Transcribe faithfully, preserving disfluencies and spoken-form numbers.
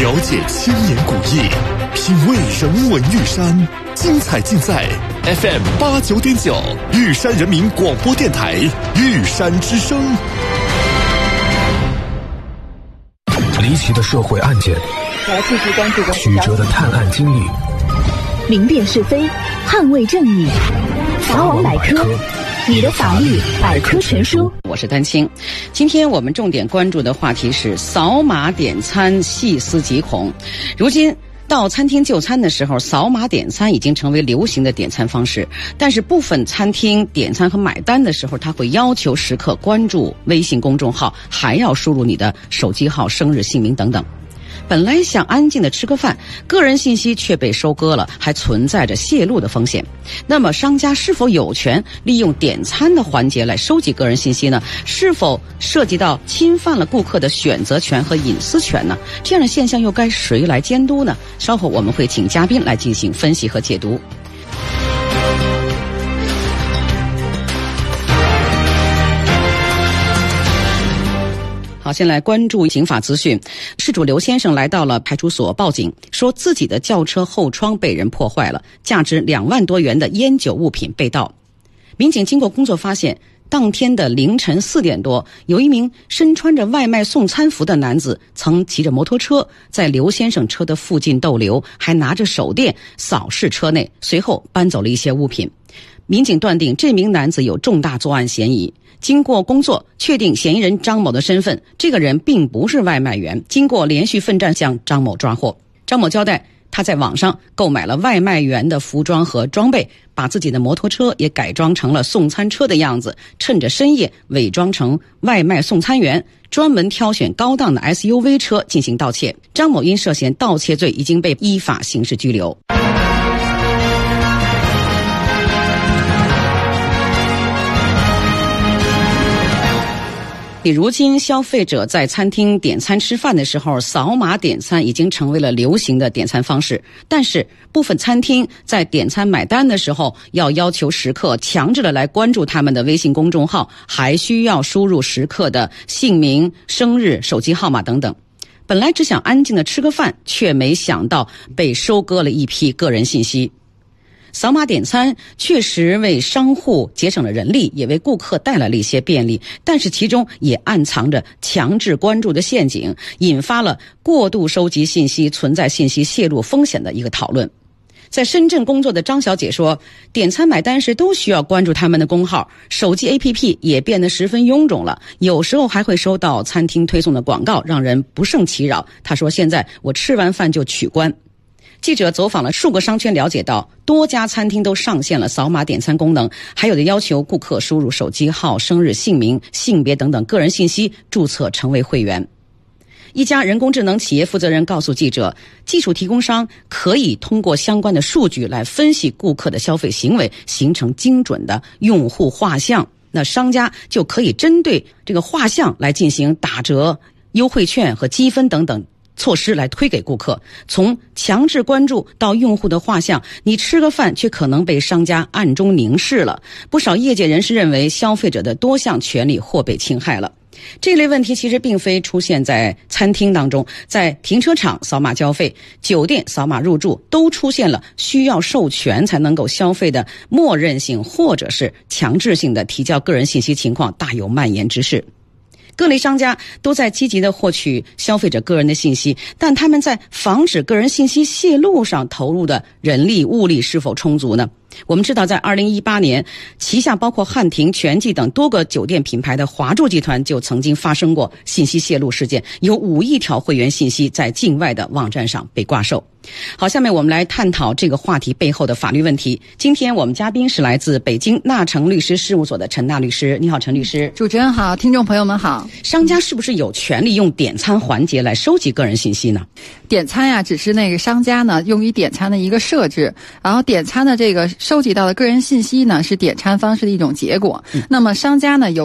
了解千年古意，品味人文玉山，精彩尽在 F M 八九点九玉山人民广播电台玉山之声。 离奇的社会案件， 来继续关注的曲折的探案经历， 明辨是非，捍卫正义。法网百科，你的法律百科全书。 我是丹青，今天我们重点关注的话题是扫码点餐，细思极恐。如今到餐厅就餐的时候，扫码点餐已经成为流行的点餐方式，但是部分餐厅点餐和买单的时候，他会要求食客关注微信公众号，还要输入你的手机号、生日、姓名等等。本来想安静的吃个饭，个人信息却被收割了，还存在着泄露的风险。那么商家是否有权利用点餐的环节来收集个人信息呢？是否涉及到侵犯了顾客的选择权和隐私权呢？这样的现象又该谁来监督呢？稍后我们会请嘉宾来进行分析和解读。好，先来关注刑法资讯。事主刘先生来到了派出所报警，说自己的轿车后窗被人破坏了，价值两万多元的烟酒物品被盗。民警经过工作发现，当天的凌晨四点多，有一名身穿着外卖送餐服的男子曾骑着摩托车在刘先生车的附近逗留，还拿着手电扫视车内，随后搬走了一些物品。民警断定这名男子有重大作案嫌疑。经过工作确定嫌疑人张某的身份，这个人并不是外卖员，经过连续奋战将张某抓获。张某交代，他在网上购买了外卖员的服装和装备，把自己的摩托车也改装成了送餐车的样子，趁着深夜伪装成外卖送餐员，专门挑选高档的 S U V 车进行盗窃。张某因涉嫌盗窃罪已经被依法刑事拘留。如今消费者在餐厅点餐吃饭的时候，扫码点餐已经成为了流行的点餐方式。但是部分餐厅在点餐买单的时候，要要求食客强制的来关注他们的微信公众号，还需要输入食客的姓名、生日、手机号码等等。本来只想安静的吃个饭，却没想到被收割了一批个人信息。扫码点餐确实为商户节省了人力，也为顾客带来了一些便利，但是其中也暗藏着强制关注的陷阱，引发了过度收集信息存在信息泄露风险的一个讨论。在深圳工作的张小姐说，点餐买单时都需要关注他们的公号，手机 A P P 也变得十分臃肿了，有时候还会收到餐厅推送的广告，让人不胜其扰。她说，现在我吃完饭就取关。记者走访了数个商圈，了解到多家餐厅都上线了扫码点餐功能，还有的要求顾客输入手机号、生日、姓名、性别等等个人信息，注册成为会员。一家人工智能企业负责人告诉记者，技术提供商可以通过相关的数据来分析顾客的消费行为，形成精准的用户画像。那商家就可以针对这个画像来进行打折、优惠券和积分等等措施来推给顾客。从强制关注到用户的画像，你吃个饭却可能被商家暗中凝视了。不少业界人士认为，消费者的多项权利或被侵害了。这类问题其实并非出现在餐厅当中，在停车场扫码交费、酒店扫码入住都出现了需要授权才能够消费的默认性或者是强制性的提交个人信息情况大有蔓延之势。各类商家都在积极地获取消费者个人的信息，但他们在防止个人信息泄露上投入的人力物力是否充足呢？我们知道，在二零一八年，旗下包括汉庭、全季等多个酒店品牌的华住集团就曾经发生过信息泄露事件，有五亿条会员信息在境外的网站上被挂售。好，下面我们来探讨这个话题背后的法律问题。今天我们嘉宾是来自北京纳诚律师事务所的陈娜律师。你好，陈律师。 主持人好，听众朋友们好。 商家是不是有权利用点餐环节来收集个人信息呢？ 点餐呀、啊，只是那个商家呢用于点餐的一个设置，然后点餐的这个收集到的个人信息呢是点餐方式的一种结果。嗯、那么商家呢有